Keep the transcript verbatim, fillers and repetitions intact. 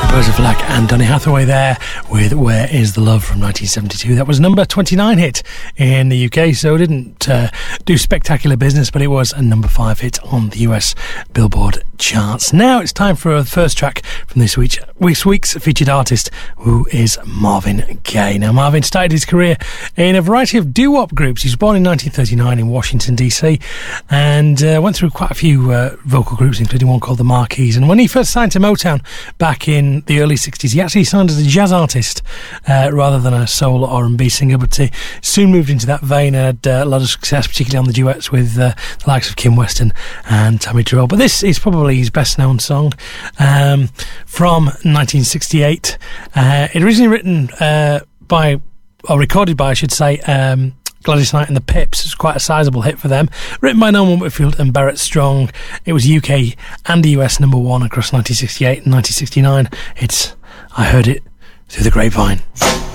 Roberta Flack and Donny Hathaway there with Where Is the Love from nineteen seventy-two. That was number twenty-nine hit in the U K, so it didn't uh, do spectacular business, but it was a number five hit on the U S Billboard charts. Now it's time for the first track from this week's, week's, week's featured artist, who is Marvin Gaye. Now, Marvin started his career in a variety of doo-wop groups. He was born in nineteen thirty-nine in Washington, D C, and uh, went through quite a few uh, vocal groups, including one called the Marquees. And when he first signed to Motown back in the early sixties, he actually signed as a jazz artist uh, rather than a soul or R and B singer, but he soon moved into that vein and had uh, a lot of success, particularly on the duets with uh, the likes of Kim Weston and Tammy Terrell. But this is probably his best known song um, from nineteen sixty-eight. Uh, it originally written uh, by, or recorded by, I should say, um, Gladys Knight and the Pips. It's quite a sizable hit for them. Written by Norman Whitfield and Barrett Strong. It was U K and U S number one across nineteen sixty-eight and nineteen sixty-nine. It's I Heard It Through the Grapevine.